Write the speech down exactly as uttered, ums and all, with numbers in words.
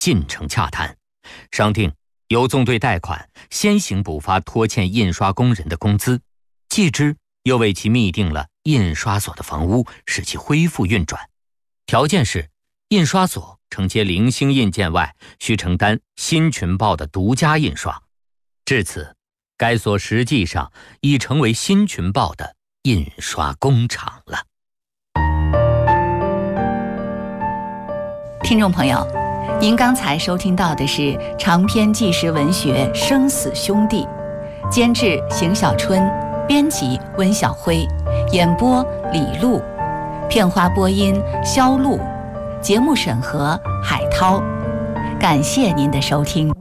进程洽谈，商定由纵队贷款先行补发拖欠印刷工人的工资，继之又为其密定了印刷所的房屋，使其恢复运转。条件是印刷所承接零星印件外，需承担新群报的独家印刷。至此，该所实际上已成为新群报的印刷工厂了。 听众朋友，您刚才收听到的是长篇纪实文学《生死兄弟》，监制邢小春，编辑温晓辉，演播李璐，片花播音肖璐，节目审核海涛。感谢您的收听。